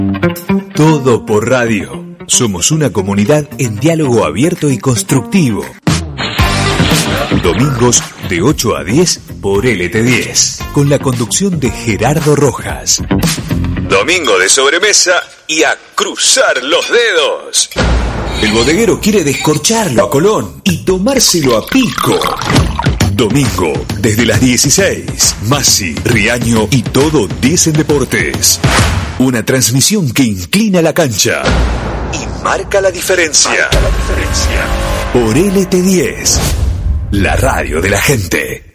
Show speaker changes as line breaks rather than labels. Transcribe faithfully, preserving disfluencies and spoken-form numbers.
Todo por radio. Somos una comunidad en diálogo abierto y constructivo. Domingos de ocho a diez por L T diez, con la conducción de Gerardo Rojas. Domingo de sobremesa y a cruzar los dedos. El bodeguero quiere descorcharlo a Colón y tomárselo a pico. Domingo, desde las dieciséis, Masi, Riaño y todo dicen deportes. Una transmisión que inclina la cancha y marca la diferencia. Marca la diferencia. Por L T diez, la radio de la gente.